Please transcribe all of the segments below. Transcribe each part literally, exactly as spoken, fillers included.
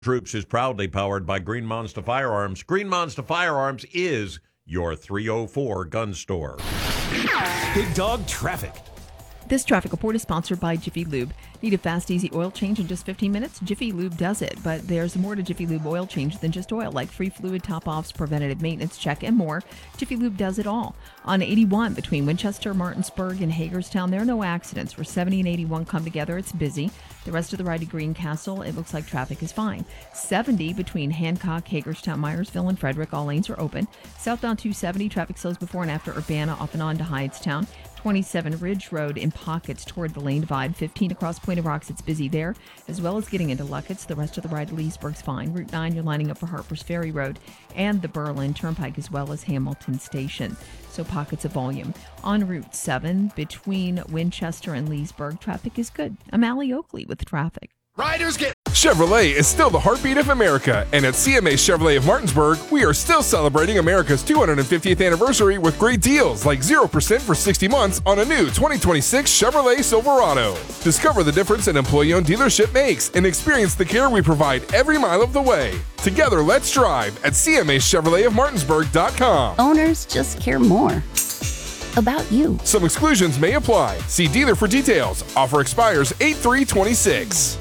Troops is proudly powered by Green Monster Firearms. Green Monster Firearms is your three oh four gun store. Big Dog Traffic. This traffic report is sponsored by Jiffy Lube. Need a fast, easy oil change in just fifteen minutes? Jiffy Lube does it, but there's more to Jiffy Lube oil change than just oil, like free fluid top-offs, preventative maintenance check, and more. Jiffy Lube does it all. On eighty-one, between Winchester, Martinsburg, and Hagerstown, there are no accidents. Where seventy and eighty-one come together, it's busy. The rest of the ride to Greencastle, it looks like traffic is fine. seventy, between Hancock, Hagerstown, Myersville, and Frederick, all lanes are open. Southbound two seventy, traffic slows before and after Urbana, off and on to Hydestown. twenty-seven Ridge Road in pockets toward the lane divide. fifteen across Point of Rocks, it's busy there, as well as getting into Luckett's. The rest of the ride to Leesburg's fine. Route nine, you're lining up for Harper's Ferry Road and the Berlin Turnpike, as well as Hamilton Station. So pockets of volume. On Route seven, between Winchester and Leesburg, traffic is good. I'm Allie Oakley with traffic. Riders get... Chevrolet is still the heartbeat of America, and at C M A Chevrolet of Martinsburg, we are still celebrating America's two hundred fiftieth anniversary with great deals like zero percent for sixty months on a new twenty twenty-six Chevrolet Silverado. Discover the difference an employee-owned dealership makes and experience the care we provide every mile of the way. Together, let's drive at C M A Chevrolet of Martinsburg dot com. Owners just care more about you. Some exclusions may apply. See dealer for details. Offer expires eight three twenty-six.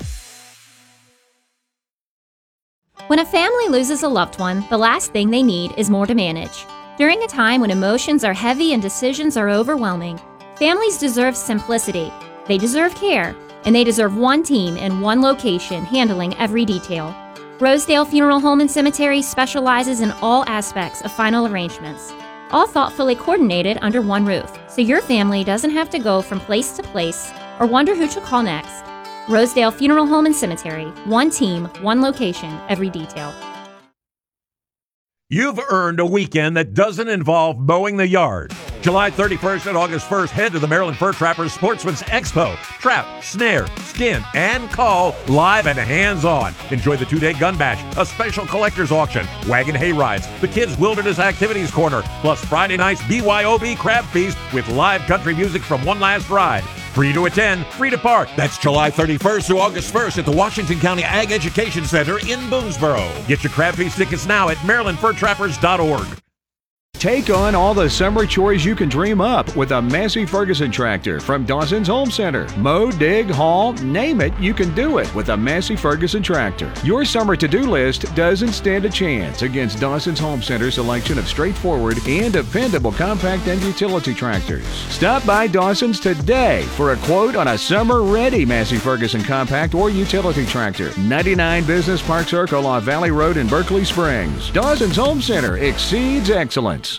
When a family loses a loved one, the last thing they need is more to manage. During a time when emotions are heavy and decisions are overwhelming, families deserve simplicity, they deserve care, and they deserve one team in one location handling every detail. Rosedale Funeral Home and Cemetery specializes in all aspects of final arrangements, all thoughtfully coordinated under one roof, so your family doesn't have to go from place to place or wonder who to call next. Rosedale Funeral Home and Cemetery. One team, one location, every detail. You've earned a weekend that doesn't involve mowing the yard. July thirty-first and August first, head to the Maryland Fur Trappers Sportsman's Expo. Trap, snare, skin, and call live and hands-on. Enjoy the two-day gun bash, a special collector's auction, wagon hay rides, the Kids Wilderness Activities Corner, plus Friday night's B Y O B Crab Feast with live country music from One Last Ride. Free to attend, free to park. That's July thirty-first through August first at the Washington County Ag Education Center in Boonesboro. Get your Crab Feast tickets now at maryland fur trappers dot org. Take on all the summer chores you can dream up with a Massey Ferguson tractor from Dawson's Home Center. Mow, dig, haul, name it, you can do it with a Massey Ferguson tractor. Your summer to-do list doesn't stand a chance against Dawson's Home Center's selection of straightforward and dependable compact and utility tractors. Stop by Dawson's today for a quote on a summer-ready Massey Ferguson compact or utility tractor. ninety-nine Business Park Circle off Valley Road in Berkeley Springs. Dawson's Home Center exceeds excellence.